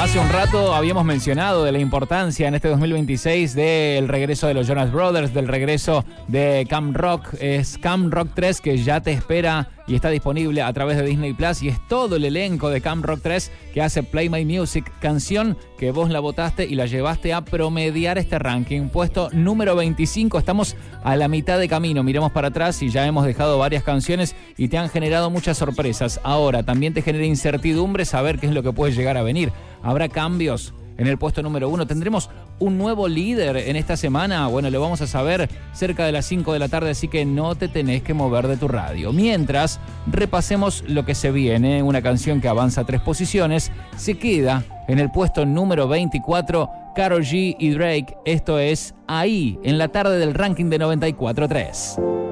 Hace un rato habíamos mencionado de la importancia en este 2026 del regreso de los Jonas Brothers, del regreso de Camp Rock. Es Camp Rock 3 que ya te espera y está disponible a través de Disney Plus, y es todo el elenco de Camp Rock 3 que hace Play My Music, canción que vos la votaste y la llevaste a promediar este ranking. Puesto número 25, estamos a la mitad de camino. Miremos para atrás y ya hemos dejado varias canciones y te han generado muchas sorpresas. Ahora también te genera incertidumbre saber qué es lo que puede llegar a venir. ¿Habrá cambios en el puesto número 1? ¿Tendremos un nuevo líder en esta semana? Bueno, lo vamos a saber cerca de las 5 de la tarde, así que no te tenés que mover de tu radio. Mientras, repasemos lo que se viene. Una canción que avanza 3 posiciones. Se queda en el puesto número 24, Karol G y Drake. Esto es Ahí, en la tarde del ranking de 94.3.